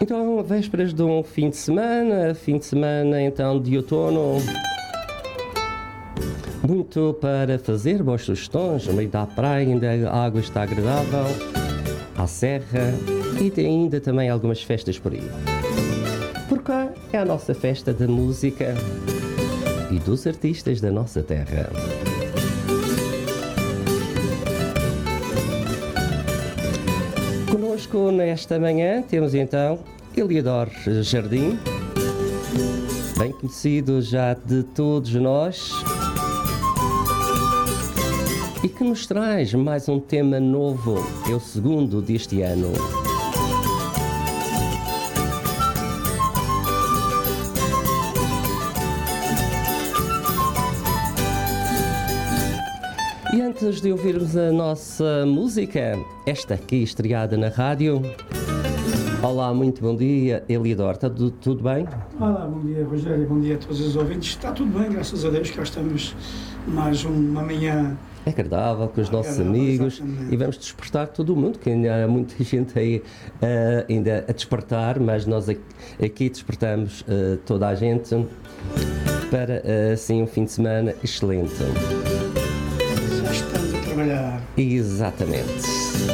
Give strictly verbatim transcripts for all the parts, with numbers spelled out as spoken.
Então, vésperas de um fim de semana, fim de semana então de outono, muito para fazer, boas sugestões, no meio da praia, ainda a água está agradável, à serra e tem ainda também algumas festas por aí. Por cá é a nossa festa da música e dos artistas da nossa terra. Conosco nesta manhã temos então Eliodor Jardim, bem conhecido já de todos nós, e que nos traz mais um tema novo, é o segundo deste ano. E antes de ouvirmos a nossa música, esta aqui estreada na rádio. Olá, muito bom dia, Eliodor, está tudo, tudo bem? Olá, bom dia, Rogério, bom dia a todos os ouvintes. Está tudo bem, graças a Deus, cá estamos mais uma manhã agradável com os nossos agradável, amigos, exatamente. E vamos despertar todo o mundo, que ainda há muita gente aí uh, ainda a despertar, mas nós aqui, aqui despertamos uh, toda a gente para uh, assim um fim de semana excelente. Já estamos a trabalhar. Exatamente.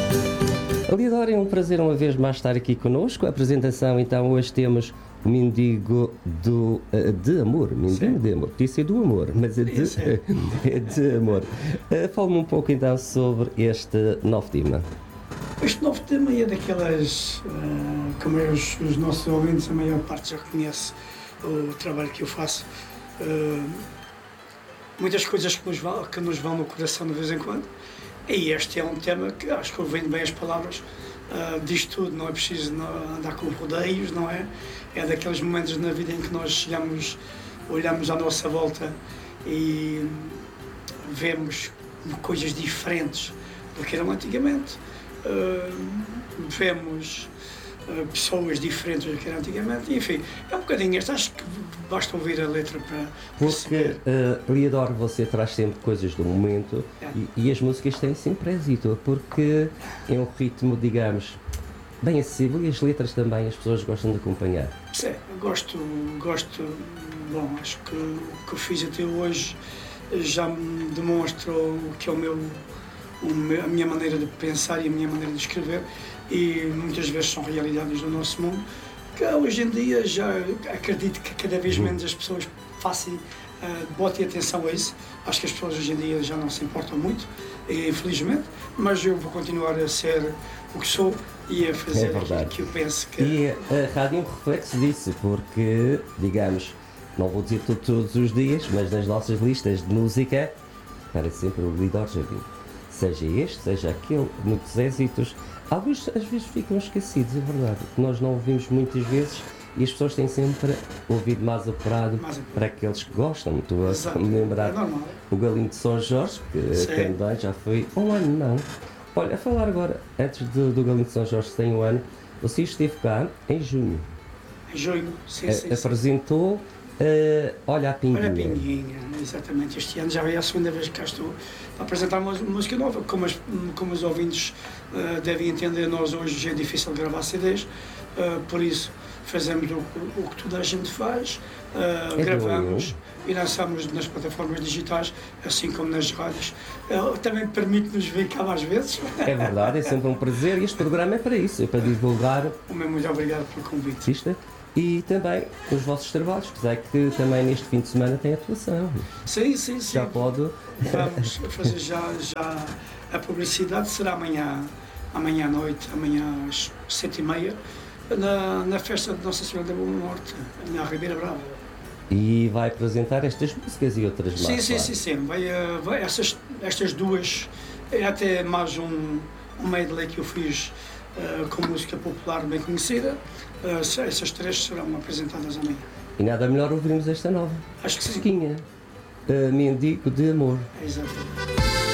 Eliodor, é um prazer uma vez mais estar aqui connosco. A apresentação, então, hoje temos o Mendigo do, uh, de Amor. Mendigo de Amor. Disse do amor, mas é de, é de amor. Uh, Fala-me um pouco, então, sobre este novo tema. Este novo tema é daquelas, uh, como é os, os nossos ouvintes, a maior parte já conhece o trabalho que eu faço. Uh, muitas coisas que nos, vão, que nos vão no coração de vez em quando. E este é um tema que acho que ouvindo bem as palavras uh, diz tudo, não é preciso não, andar com rodeios, não é? É daqueles momentos na vida em que nós chegamos, olhamos à nossa volta e vemos coisas diferentes do que eram antigamente. Uh, vemos uh, pessoas diferentes do que eram antigamente, enfim, é um bocadinho este, acho que basta ouvir a letra para Porque, uh, Eliodor, você traz sempre coisas do momento é. e, e as músicas têm sempre êxito, porque é um ritmo, digamos, bem acessível e as letras também as pessoas gostam de acompanhar. Sim, eu gosto, gosto, bom, acho que o que eu fiz até hoje já me demonstra o que é o meu, o meu, a minha maneira de pensar e a minha maneira de escrever, e muitas vezes são realidades do nosso mundo, que hoje em dia já acredito que cada vez menos as pessoas façam, uh, botem atenção a isso. Acho que as pessoas hoje em dia já não se importam muito, infelizmente, mas eu vou continuar a ser o que sou e a fazer é aquilo que eu penso que... E a rádio é um reflexo disso, porque, digamos, não vou dizer tudo, todos os dias, mas nas nossas listas de música aparece sempre o Eliodor Jardim. Seja este, seja aquele, muitos êxitos. Alguns às vezes ficam esquecidos, é verdade, que nós não ouvimos muitas vezes e as pessoas têm sempre ouvido mais apurado para aqueles que gostam. Estou a me lembrar é o Galinho de São Jorge, que Sim. também já foi um ano, não. Olha, a falar agora, antes do, do Galinho de São Jorge, tem um ano, você esteve cá em junho. Em junho, sim, a, sim. Apresentou uh, Olha a Pinguinha. Olha a Pinguinha, exatamente. Este ano já é a segunda vez que cá estou a apresentar uma música nova. Como, as, como os ouvintes uh, devem entender, nós hoje é difícil gravar C Ds, uh, por isso fazemos o, o que toda a gente faz, uh, é gravamos e lançamos nas plataformas digitais, assim como nas rádios. Uh, também permite-nos vir cá mais vezes. É verdade, é sempre um prazer e este programa é para isso, é para divulgar. O meu muito obrigado pelo convite. Isto, e também os vossos trabalhos, apesar que também neste fim de semana tem atuação. Sim, sim, sim. Já pode. Vamos fazer já, já a publicidade, será amanhã, amanhã à noite, amanhã às sete e meia, na, na festa de Nossa Senhora da Boa Morte, na Ribeira Brava. E vai apresentar estas músicas e outras mais. Sim, sim, claro. sim, sim. Vai, vai, essas, estas duas, é até mais um, um medley que eu fiz uh, com música popular bem conhecida. Uh, essas três serão apresentadas amanhã. E nada melhor ouvirmos esta nova. Acho que sim. Fresquinha. Uh, Mendigo de Amor. É exatamente.